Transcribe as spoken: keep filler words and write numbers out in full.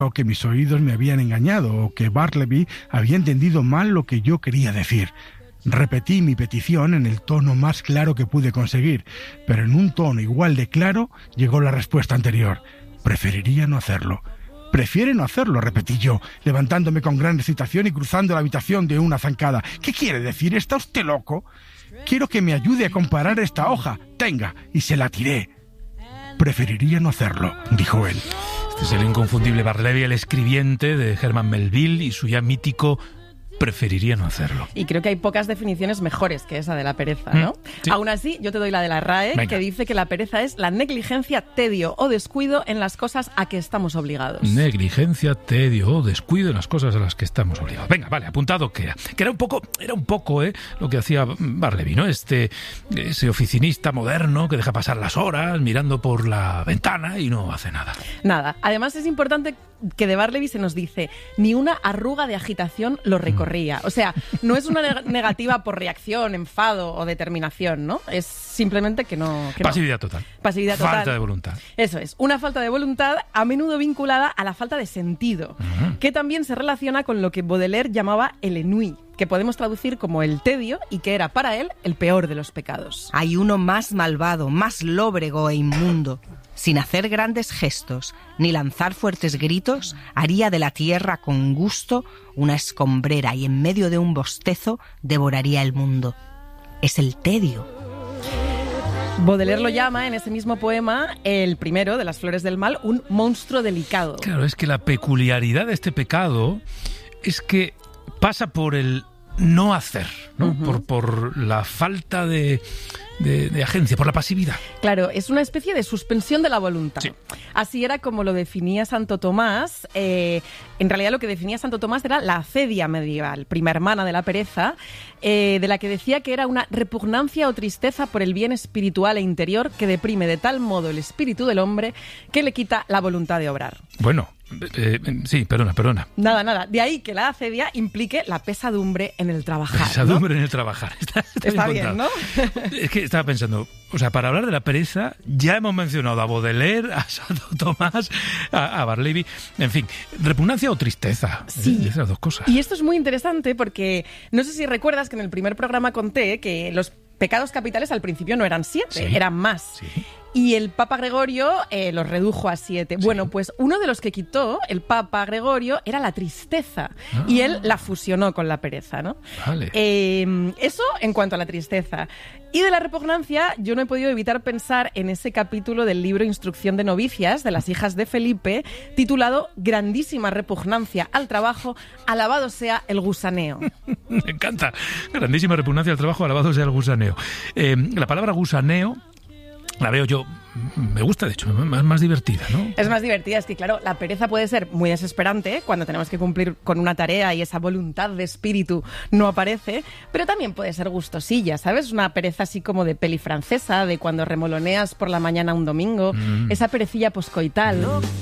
o que mis oídos me habían engañado, o que Bartleby había entendido mal lo que yo quería decir. Repetí mi petición en el tono más claro que pude conseguir, pero en un tono igual de claro llegó la respuesta anterior. Preferiría no hacerlo. «Prefiere no hacerlo», repetí yo, levantándome con gran excitación y cruzando la habitación de una zancada. «¿Qué quiere decir? ¿Está usted loco? Quiero que me ayude a comparar esta hoja. Tenga», y se la tiré. «Preferiría no hacerlo», dijo él. Este es el inconfundible Bartleby, el escribiente de Herman Melville y su ya mítico «Preferiría no hacerlo». Y creo que hay pocas definiciones mejores que esa de la pereza, ¿no? Mm, sí. Aún así, yo te doy la de la R A E, Venga. que dice que la pereza es la negligencia, tedio o descuido en las cosas a que estamos obligados. Negligencia, tedio o descuido en las cosas a las que estamos obligados. Venga, vale, apuntado queda. Que era un poco, era un poco, ¿eh? Lo que hacía Bartleby, ¿no? Este, ese oficinista moderno que deja pasar las horas mirando por la ventana y no hace nada. Nada. Además, es importante que de Bartleby se nos dice ni una arruga de agitación lo recorría. O sea, no es una neg- negativa por reacción, enfado o determinación, ¿no? Es simplemente que no... Que Pasividad no. total. Pasividad total. Falta de voluntad. Eso es, una falta de voluntad a menudo vinculada a la falta de sentido, Uh-huh. que también se relaciona con lo que Baudelaire llamaba el ennui, que podemos traducir como el tedio y que era para él el peor de los pecados. Hay uno más malvado, más lóbrego e inmundo. Sin hacer grandes gestos ni lanzar fuertes gritos, haría de la tierra con gusto una escombrera y en medio de un bostezo devoraría el mundo. Es el tedio. Baudelaire lo llama en ese mismo poema, el primero de Las Flores del Mal, un monstruo delicado. Claro, es que la peculiaridad de este pecado es que pasa por el no hacer, ¿no? Uh-huh. por, por la falta de, de, de agencia, por la pasividad. Claro, es una especie de suspensión de la voluntad. Sí. Así era como lo definía Santo Tomás. Eh, en realidad lo que definía Santo Tomás era la acedia medieval, prima hermana de la pereza, eh, de la que decía que era una repugnancia o tristeza por el bien espiritual e interior que deprime de tal modo el espíritu del hombre que le quita la voluntad de obrar. Bueno, eh, eh, sí, perdona, perdona. Nada, nada. De ahí que la acedia implique la pesadumbre en el trabajar. Pesadumbre ¿no? en el trabajar. Está, está, Está bien bien, ¿no? contado. Es que estaba pensando, o sea, para hablar de la pereza ya hemos mencionado a Baudelaire, a Santo Tomás, a, a Bartleby, en fin, repugnancia o tristeza. Sí. Esas dos cosas. Y esto es muy interesante porque no sé si recuerdas que en el primer programa conté que los pecados capitales al principio no eran siete, Sí. eran más. Sí. Y el Papa Gregorio eh, los redujo a siete. Sí. Bueno, pues uno de los que quitó el Papa Gregorio era la tristeza. Ah. Y él la fusionó con la pereza, ¿no? Vale. Eh, eso en cuanto a la tristeza. Y de la repugnancia, yo no he podido evitar pensar en ese capítulo del libro Instrucción de novicias de las hijas de Felipe, titulado Grandísima repugnancia al trabajo, alabado sea el gusaneo. Me encanta. Grandísima repugnancia al trabajo, alabado sea el gusaneo. Eh, la palabra gusaneo la veo yo, me gusta de hecho, más, más divertida, ¿no? Es más divertida, es que claro, la pereza puede ser muy desesperante cuando tenemos que cumplir con una tarea y esa voluntad de espíritu no aparece, pero también puede ser gustosilla, ¿sabes? Una pereza así como de peli francesa, de cuando remoloneas por la mañana un domingo, mm. esa perecilla poscoital.